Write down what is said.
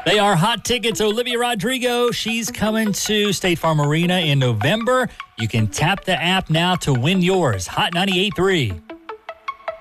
They are hot tickets. Olivia Rodrigo, she's coming to State Farm Arena in November. You can tap the app now to win yours. Hot 98.3.